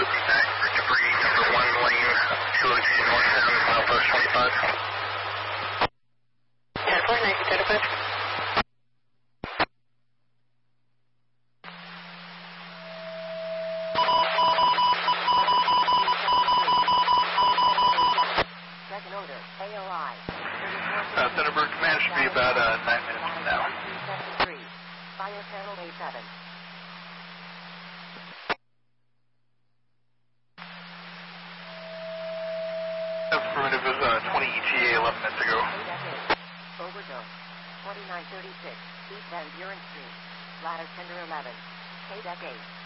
for debris, number 1 lane, 202 northbound, milepost 25. 10-4, 1935. Second order, AOI. Thunderbird Command should be about 9 minutes from now. Fire panel A7. Affirmative, it was 20 ETA 11 minutes ago. Overdose. 2936, East Van Buren Street. Ladder Tender 11. KDEC 8.